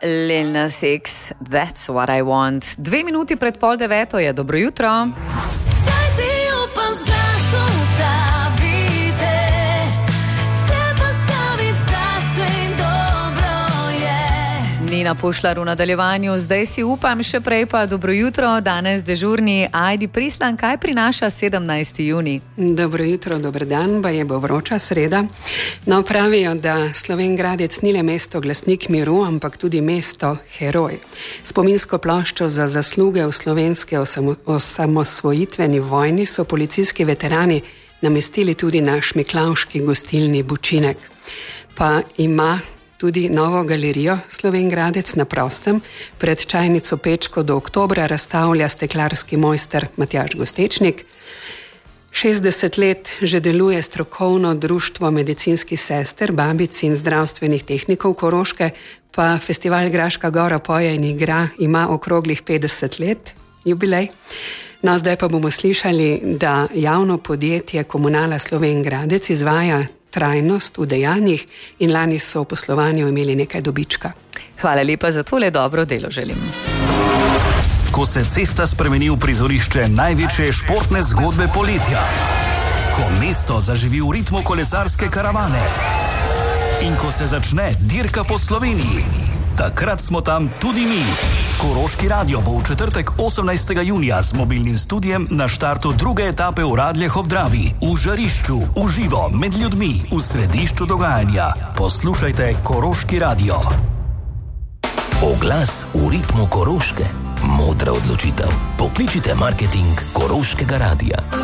Lil Nas X, That's What I Want. 2 minuti pred 8:30 je. Dobro jutro. Zdaj si upam z glasom ustavite, se postaviti zase in dobro je. Nina Pušlar v nadaljevanju. Zdaj si upam, še prej pa dobro jutro. Danes dežurni Ajdi Prislan. Kaj prinaša 17. junij? Dobro jutro, dober dan, baje bo vroča sreda. No, pravijo, da Slovenj Gradec ni le mesto glasnik miru, ampak tudi mesto heroj. Spominsko ploščo za zasluge v slovenske osamosvojitveni vojni so policijski veterani namestili tudi na Šmiklavški gostilni Bučinek. Pa ima tudi novo galerijo Slovenj Gradec na prostem. Pred čajnico Pečko do oktobra razstavlja steklarski mojster Matjaž Gostečnik. 60 let že deluje strokovno društvo medicinskih sester, babic in zdravstvenih tehnikov Koroške, pa festival Graška Gora poje in igra ima okroglih 50 let jubilej. No, zdaj pa bomo slišali, da javno podjetje Komunala Slovenj Gradec izvaja trajnost v dejanjih in lani so v poslovanju imeli nekaj dobička. Hvala lepa za tole dobro delo želim. Ko se cesta spremeni v prizorišče največje športne zgodbe poletja, ko mesto zaživi v ritmu kolesarske karavane in ko se začne dirka po Sloveniji, takrat smo tam tudi mi. Koroški radio bo v četrtek 18. junija z mobilnim studijem na štartu druge etape v Radljah ob Dravi, v žarišču, v živo, med ljudmi, v središču dogajanja. Poslušajte Koroški radio. Oglas v ritmu Koroške. Modra odločitev. Pokličite marketing Koroškega radia.